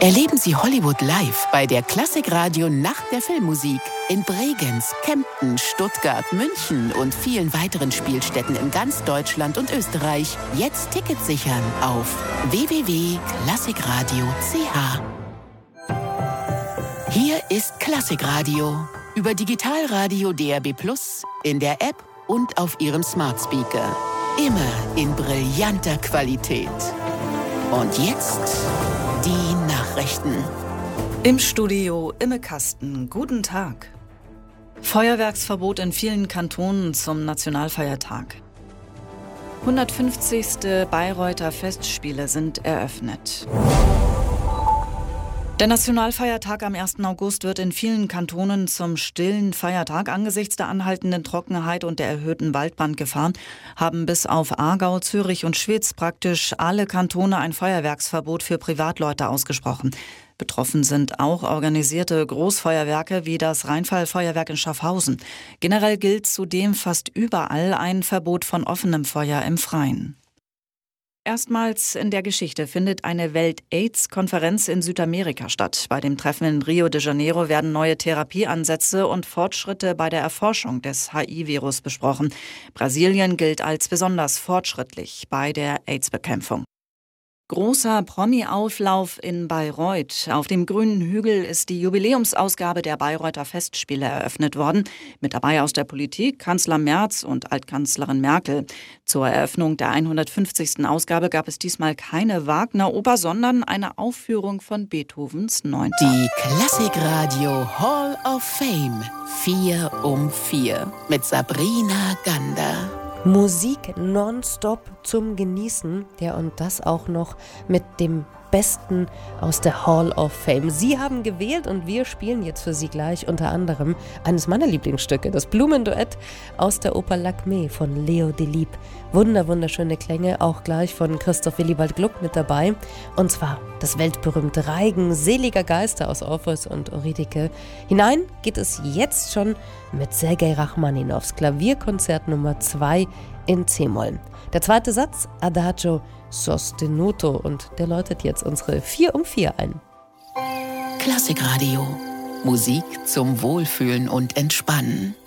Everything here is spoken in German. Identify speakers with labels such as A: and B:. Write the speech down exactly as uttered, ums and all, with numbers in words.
A: Erleben Sie Hollywood live bei der Klassikradio Nacht der Filmmusik in Bregenz, Kempten, Stuttgart, München und vielen weiteren Spielstätten in ganz Deutschland und Österreich. Jetzt Tickets sichern auf w w w punkt klassikradio punkt c h. Hier ist Klassikradio über Digitalradio D A B plus, in der App und auf Ihrem Smart Speaker. Immer in brillanter Qualität. Und jetzt die Nachrichten.
B: Im Studio Imme Kasten. Guten Tag. Feuerwerksverbot in vielen Kantonen zum Nationalfeiertag. hundertfünfzigste Bayreuther Festspiele sind eröffnet. Der Nationalfeiertag am ersten August wird in vielen Kantonen zum stillen Feiertag. Angesichts der anhaltenden Trockenheit und der erhöhten Waldbrandgefahr haben bis auf Aargau, Zürich und Schwyz praktisch alle Kantone ein Feuerwerksverbot für Privatleute ausgesprochen. Betroffen sind auch organisierte Großfeuerwerke wie das Rheinfallfeuerwerk in Schaffhausen. Generell gilt zudem fast überall ein Verbot von offenem Feuer im Freien. Erstmals in der Geschichte findet eine Welt-AIDS-Konferenz in Südamerika statt. Bei dem Treffen in Rio de Janeiro werden neue Therapieansätze und Fortschritte bei der Erforschung des H I-Virus besprochen. Brasilien gilt als besonders fortschrittlich bei der AIDS-Bekämpfung. Großer Promi-Auflauf in Bayreuth. Auf dem grünen Hügel ist die Jubiläumsausgabe der Bayreuther Festspiele eröffnet worden. Mit dabei aus der Politik Kanzler Merz und Altkanzlerin Merkel. Zur Eröffnung der hundertfünfzigsten Ausgabe gab es diesmal keine Wagner-Oper, sondern eine Aufführung von Beethovens Neunter.
A: Die Klassikradio Hall of Fame. Vier um vier. Mit Sabrina Gander.
C: Musik nonstop zum Genießen, ja, und das auch noch mit dem Besten aus der Hall of Fame. Sie haben gewählt und wir spielen jetzt für Sie gleich unter anderem eines meiner Lieblingsstücke, das Blumenduett aus der Oper Lakmé von Leo Delibes. Wunder, wunderschöne Klänge, auch gleich von Christoph Willibald Gluck mit dabei. Und zwar das weltberühmte Reigen seliger Geister aus Orpheus und Eurydike. Hinein geht es jetzt schon mit Sergei Rachmaninows Klavierkonzert Nummer zwei in C-Moll. Der zweite Satz, Adagio sostenuto, und der läutet jetzt unsere vier um vier ein.
A: Klassikradio. Musik zum Wohlfühlen und Entspannen.